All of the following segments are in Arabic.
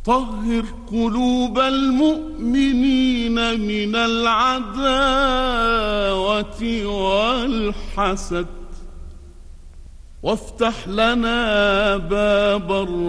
طهر قلوب المؤمنين من العداوة والحسد، وافتح لنا باب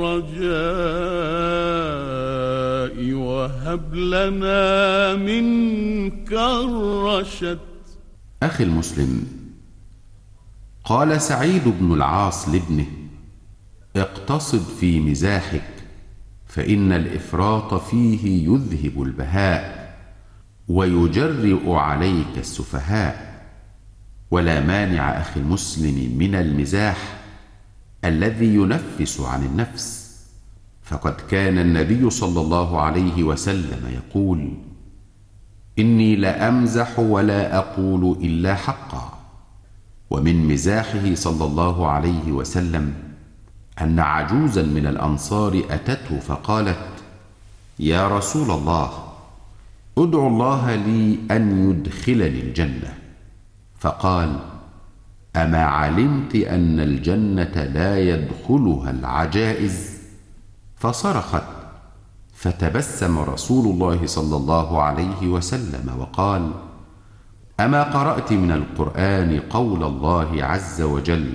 الرجاء، وهب لنا منك الرشد. أخي المسلم، قال سعيد بن العاص لابنه: اقتصد في مزاحك، فإن الإفراط فيه يذهب البهاء ويجرئ عليك السفهاء. ولا مانع أخي المسلم من المزاح الذي ينفس عن النفس، فقد كان النبي صلى الله عليه وسلم يقول: إني لأمزح ولا أقول إلا حقا. ومن مزاحه صلى الله عليه وسلم أن عجوزا من الأنصار أتته فقالت: يا رسول الله، ادعو الله لي أن يدخلني الجنة. فقال: أما علمت أن الجنة لا يدخلها العجائز؟ فصرخت، فتبسم رسول الله صلى الله عليه وسلم وقال: أما قرأت من القرآن قول الله عز وجل: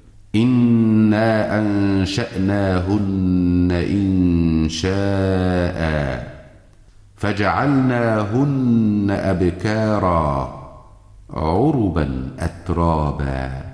إنا أنشأناهن إنشاء فجعلناهن أبكارا عربا أترابا.